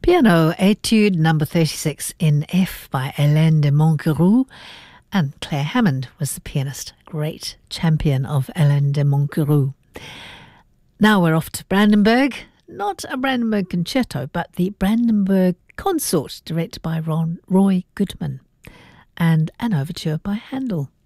Piano Etude number 36 in F by Hélène de Monqueroux, and Claire Hammond was the pianist, great champion of Hélène de Monqueroux. Now we're off to Brandenburg, not a Brandenburg concerto, but the Brandenburg Consort, directed by Roy Goodman, and an overture by Handel.